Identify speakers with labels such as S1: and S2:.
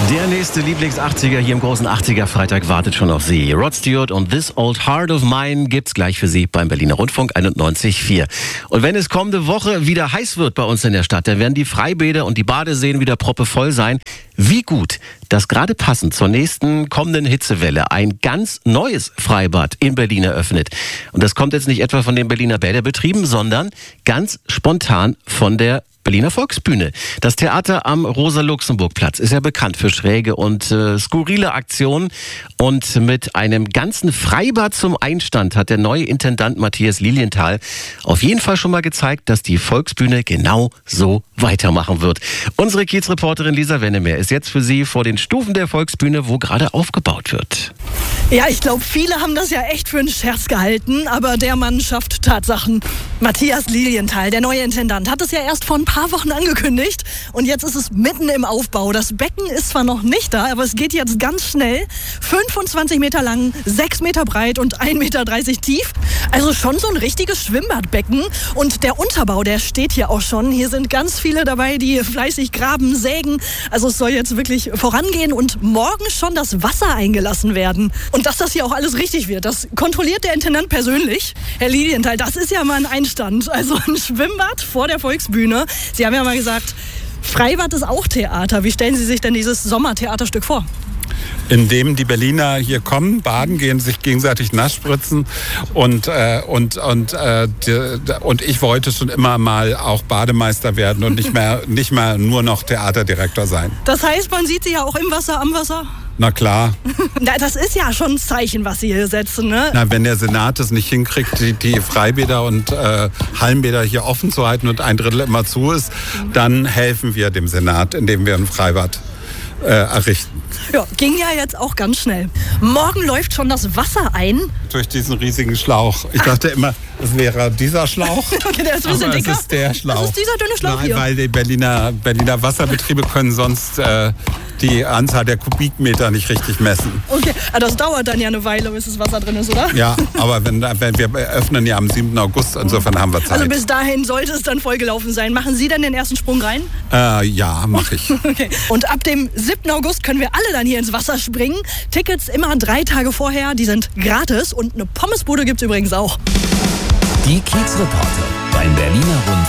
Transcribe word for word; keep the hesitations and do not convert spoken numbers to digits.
S1: Der nächste Lieblings-achtziger hier im großen achtziger-Freitag wartet schon auf Sie. Rod Stewart und This Old Heart of Mine gibt's gleich für Sie beim Berliner Rundfunk einundneunzig Komma vier. Und wenn es kommende Woche wieder heiß wird bei uns in der Stadt, dann werden die Freibäder und die Badeseen wieder proppevoll sein. Wie gut, dass gerade passend zur nächsten kommenden Hitzewelle ein ganz neues Freibad in Berlin eröffnet. Und das kommt jetzt nicht etwa von den Berliner Bäderbetrieben, sondern ganz spontan von der Berliner Volksbühne. Das Theater am Rosa-Luxemburg-Platz ist ja bekannt für schräge und äh, skurrile Aktionen. Und mit einem ganzen Freibad zum Einstand hat der neue Intendant Matthias Lilienthal auf jeden Fall schon mal gezeigt, dass die Volksbühne genau so weitermachen wird. Unsere Kiez-Reporterin Lisa Wennemer ist jetzt für Sie vor den Stufen der Volksbühne, wo gerade aufgebaut wird.
S2: Ja, ich glaube, viele haben das ja echt für einen Scherz gehalten, aber der Mann schafft Tatsachen. Matthias Lilienthal, der neue Intendant, hat es ja erst vor ein paar Wochen angekündigt und jetzt ist es mitten im Aufbau. Das Becken ist zwar noch nicht da, aber es geht jetzt ganz schnell. fünfundzwanzig Meter lang, sechs Meter breit und ein Meter dreißig tief. Also schon so ein richtiges Schwimmbadbecken. Und der Unterbau, der steht hier auch schon. Hier sind ganz viele dabei, die fleißig graben, sägen. Also es soll jetzt wirklich vorangehen und morgen schon das Wasser eingelassen werden. Und dass das hier auch alles richtig wird, das kontrolliert der Intendant persönlich. Herr Lilienthal, das ist ja mal ein Einstand. Also ein Schwimmbad vor der Volksbühne. Sie haben ja mal gesagt, Freibad ist auch Theater. Wie stellen Sie sich denn dieses Sommertheaterstück vor?
S3: Indem die Berliner hier kommen, baden gehen, sich gegenseitig nass spritzen und, äh, und, und, äh, die, und ich wollte schon immer mal auch Bademeister werden und nicht mehr, nicht mehr nur noch Theaterdirektor sein.
S2: Das heißt, man sieht Sie ja auch im Wasser, am Wasser?
S3: Na klar.
S2: Na, das ist ja schon ein Zeichen, was Sie hier setzen, ne?
S3: Na, wenn der Senat es nicht hinkriegt, die, die Freibäder und äh, Hallenbäder hier offen zu halten und ein Drittel immer zu ist, dann helfen wir dem Senat, indem wir ein Freibad äh, errichten.
S2: Ja, ging ja jetzt auch ganz schnell. Morgen läuft schon das Wasser ein.
S3: Durch diesen riesigen Schlauch. Ich dachte immer, es wäre dieser Schlauch.
S2: Okay, der ist ein bisschen
S3: aber
S2: dicker.
S3: Es ist der Schlauch.
S2: Das ist dieser dünne Schlauch
S3: Nein,
S2: hier.
S3: weil die Berliner, Berliner Wasserbetriebe können sonst äh, die Anzahl der Kubikmeter nicht richtig messen.
S2: Okay, aber das dauert dann ja eine Weile, bis das Wasser drin ist, oder?
S3: Ja, aber wenn, wenn wir öffnen ja am siebten August, insofern haben wir Zeit.
S2: Also bis dahin sollte es dann vollgelaufen sein. Machen Sie dann den ersten Sprung rein?
S3: Äh, ja, mache ich.
S2: Okay. Und ab dem siebten August können wir alle dann hier ins Wasser springen. Tickets immer drei Tage vorher, die sind gratis und eine Pommesbude gibt's übrigens auch.
S4: Die Kiez-Reporter beim Berliner Rundfunk.